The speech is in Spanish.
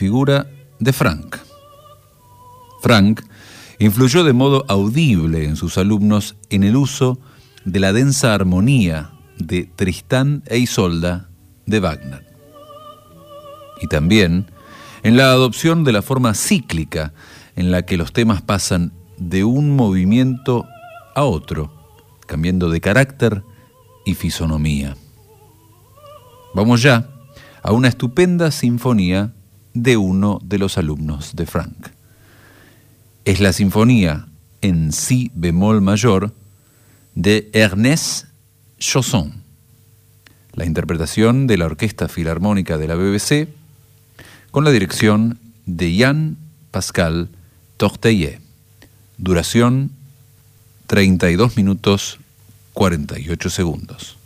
figura de Franck. Franck influyó de modo audible en sus alumnos en el uso de la densa armonía de Tristán e Isolda de Wagner. Y también en la adopción de la forma cíclica en la que los temas pasan de un movimiento a otro, cambiando de carácter y fisonomía. Vamos ya a una estupenda sinfonía de uno de los alumnos de Franck. Es la sinfonía en si bemol mayor de Ernest Chausson, la interpretación de la Orquesta Filarmónica de la BBC con la dirección de Jean-Pascal Tortelier. Duración 32 minutos 48 segundos.